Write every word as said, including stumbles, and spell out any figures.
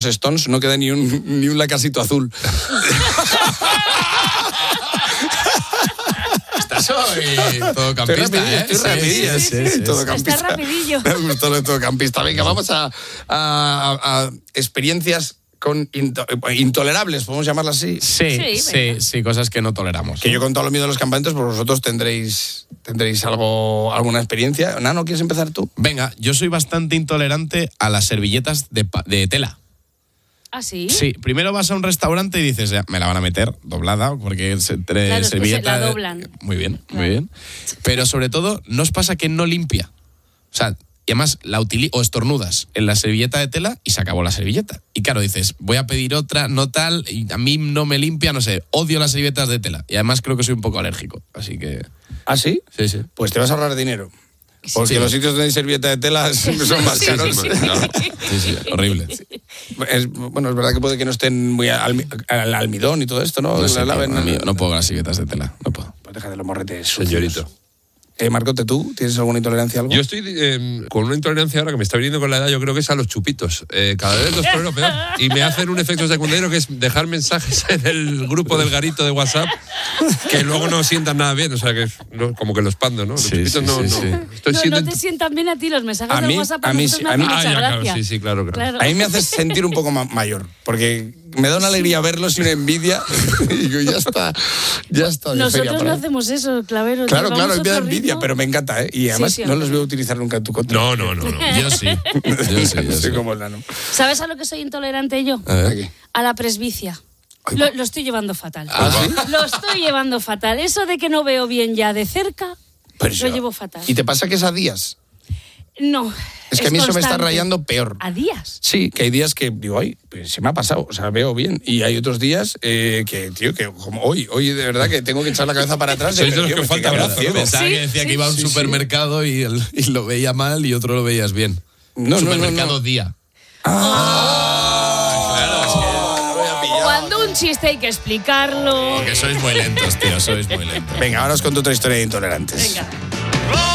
Stones no queda ni un, ni un lacasito azul. Estás hoy todo campista, ¿eh? Estoy rapidillo, sí, sí, sí, sí, todo campista. Está rapidillo. Me gustó lo de todo campista. Venga, vamos a, a, a experiencias con into, intolerables, podemos llamarlas así. Sí, Sí, sí, sí, cosas que no toleramos. Que yo he contado lo mío de los campamentos, pues vosotros tendréis, tendréis algo, alguna experiencia. Nano, ¿quieres empezar tú? Venga, yo soy bastante intolerante a las servilletas de, pa- de tela. ¿Ah, sí? Sí, primero vas a un restaurante y dices, ya, me la van a meter doblada, porque es entre Claro, es que servilleta... se la doblan. Muy bien, Claro. muy bien. Pero sobre todo, ¿no os pasa que no limpia? O sea, y además la utili- o estornudas en la servilleta de tela y se acabó la servilleta. Y claro, dices, voy a pedir otra, no tal, y a mí no me limpia, no sé, odio las servilletas de tela. Y además creo que soy un poco alérgico, así que... ¿Ah, sí? Sí, sí. Pues te vas a ahorrar dinero. Porque Sí. los sitios donde hay servilleta de tela son más Sí, caros. sí, Sí, sí, horrible. Es, bueno, es verdad que puede que no estén muy almi- al almidón y todo esto, ¿no? No, Que sé, la laven, tío, a mí no puedo con las servilletas de tela, no puedo. Pues déjate los morretes sucios. Señorito. Eh, Marcote, ¿tú tienes alguna intolerancia a algo? Yo estoy eh, con una intolerancia ahora que me está viniendo con la edad, yo creo que es a los chupitos. Eh, cada vez los tolero peor. Y me hacen un efecto secundario que es dejar mensajes en el grupo del garito de WhatsApp que luego no sientan nada bien. O sea, que es, no, como que los pando, ¿no? Los Sí, chupitos sí, no, sí, no. sí. Estoy No, siendo... no te sientan bien a ti los mensajes A de mí- WhatsApp. a mí nosotros sí, me a mí- hacen Ah, mucha ya, claro, gracia. sí, sí, claro, claro. A mí me hace sentir un poco ma- mayor, porque me da una alegría verlos y una envidia. Y digo, ya está, ya está. de feria Nosotros por no ahí. hacemos eso, Clavero. Claro, llevamos claro, me da otro envidia, ritmo. pero me encanta, ¿eh? Y además sí, no hombre. los voy a utilizar nunca en tu contra. No, no, no, no. Yo sí, yo sí, yo Soy sí. como el nano. ¿Sabes a lo que soy intolerante yo? A ver. Aquí. A la presbicia. Lo, lo estoy llevando fatal. ¿Ah, sí? Lo estoy llevando fatal. Eso de que no veo bien ya de cerca, Pero lo eso- llevo fatal. ¿Y te pasa que es a días? No. Es que a mí eso me está constante. rayando peor. ¿A días? Sí, que hay días que digo, ay, pues se me ha pasado, o sea, veo bien. Y hay otros días eh, que, tío, que como hoy, hoy de verdad que tengo que echar la cabeza para atrás. Sois de pero, los tío, que me estoy falta quedando brazo, ciego. ¿no? Pensaba Sí, que decía sí. que iba a un Sí, sí. supermercado y, el- y lo veía mal y otro lo veías bien. No, no, no, supermercado no. día. Cuando un chiste hay que explicarlo. Porque sois muy lentos, tío, sois muy lentos. Venga, ahora os cuento otra historia de intolerantes. Venga.